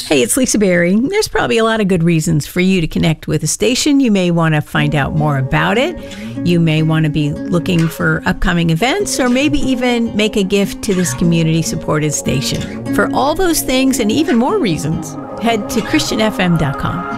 Hey, it's Lisa Berry. There's probably a lot of good reasons for you to connect with the station. You may want to find out more about it. You may want to be looking for upcoming events, or maybe even make a gift to this community-supported station. For all those things and even more reasons, head to ChristianFM.com.